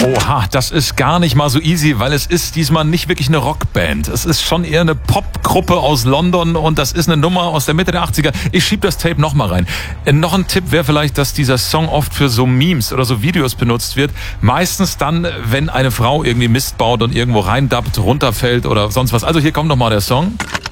Oha, das ist gar nicht mal so easy, weil es ist diesmal nicht wirklich eine Rockband. Es ist schon eher eine Popgruppe aus London und das ist eine Nummer aus der Mitte der 80er. Ich schieb das Tape noch mal rein. Noch ein Tipp wäre vielleicht, dass dieser Song oft für so Memes oder so Videos benutzt wird. Meistens dann, wenn eine Frau irgendwie Mist baut und irgendwo reindappt, runterfällt oder sonst was. Also hier kommt noch mal der Song.